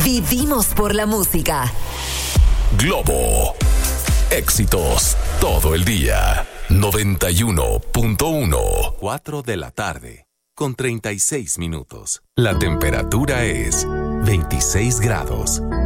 Vivimos por la música. Globo. Éxitos todo el día. 91.1. 4 de la tarde. Con 36 minutos. La temperatura es 26 grados.